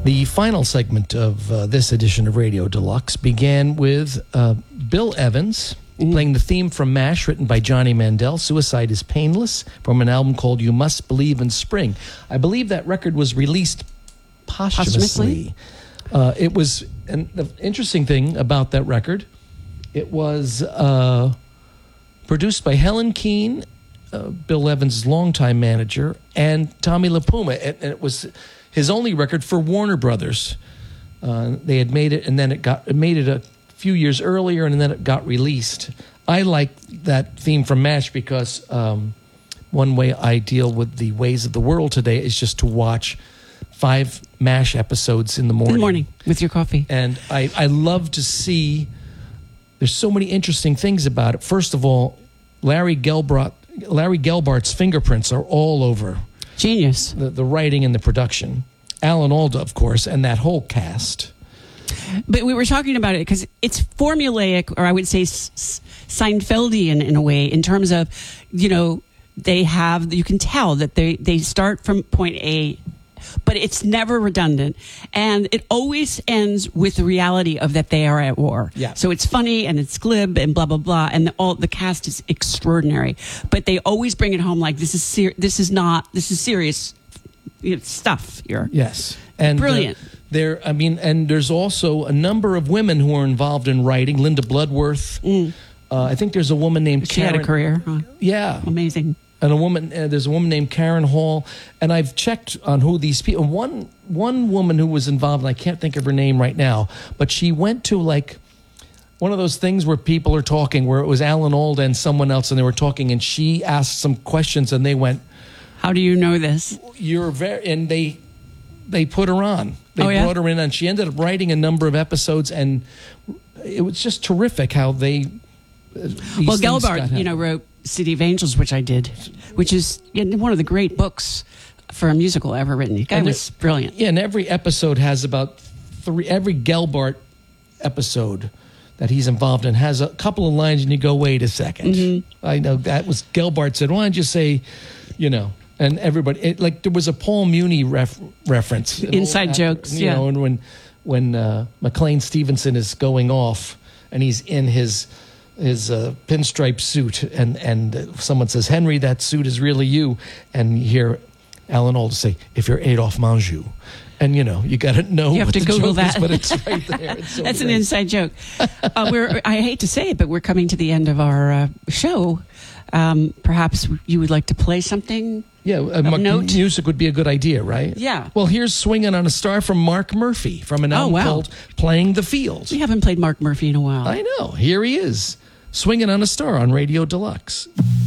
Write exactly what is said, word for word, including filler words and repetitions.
The final segment of uh, this edition of Radio Deluxe began with uh, Bill Evans mm-hmm. playing the theme from MASH, written by Johnny Mandel, Suicide is Painless, from an album called You Must Believe in Spring. I believe that record was released posthumously. posthumously? Uh, it was, and the interesting thing about that record, it was uh, produced by Helen Keane, uh, Bill Evans' longtime manager, and Tommy LaPuma, and, and it was his only record for Warner Brothers. Uh, they had made it, and then it got it made it a few years earlier, and then it got released. I like that theme from MASH because um, one way I deal with the ways of the world today is just to watch five MASH episodes in the morning. In the morning, with your coffee. And I, I love to see, there's so many interesting things about it. First of all, Larry Gelbart, Larry Gelbart's fingerprints are all over Genius. The, the writing and the production. Alan Alda, of course, and that whole cast. But we were talking about it because it's formulaic, or I would say S- Seinfeldian in a way, in terms of, you know, they have, you can tell that they, they start from point A, but it's never redundant. And it always ends with the reality of that they are at war. Yeah. So it's funny and it's glib and blah, blah, blah. And the, all the cast is extraordinary. But they always bring it home like this is ser- this is not, this is serious you know, stuff here. Yes. And brilliant. Uh, there, I mean, and there's also a number of women who are involved in writing. Linda Bloodworth. Mm. Uh, I think there's a woman named she Karen. She had a career. Huh? Yeah. Amazing. And a woman, uh, there's a woman named Karen Hall, and I've checked on who these people. One one woman who was involved, and I can't think of her name right now, but she went to like one of those things where people are talking, where it was Alan Alda and someone else, and they were talking, and she asked some questions, and they went, "How do you know this?" You're very, and they they put her on. They oh, yeah? brought her in, and she ended up writing a number of episodes, and it was just terrific how they. Uh, well, Gelbart, you know, wrote City of Angels, which I did, which is one of the great books for a musical ever written. The guy and was it, brilliant. Yeah, and every episode has about three, every Gelbart episode that he's involved in has a couple of lines, and you go, wait a second. Mm-hmm. I know that was Gelbart said, why don't you say, you know, and everybody, it, like there was a Paul Muni ref, reference. Inside know, jokes, you yeah. know, and when, when uh, McLean Stevenson is going off and he's in his... his uh, pinstripe suit, and, and uh, someone says, Henry, that suit is really you. And you hear Alan Alda say, if you're Adolphe Menjou. And, you know, you got to know you have what to the Google joke that. is, but it's right there. It's so That's great. An inside joke. Uh, we're, I hate to say it, but we're coming to the end of our uh, show. Um, perhaps you would like to play something? Yeah, uh, Mark, note? music would be a good idea, right? Yeah. Well, here's Swinging on a Star from Mark Murphy from an album oh, wow. called Playing the Field. We haven't played Mark Murphy in a while. I know. Here he is. Swinging on a Star on Radio Deluxe.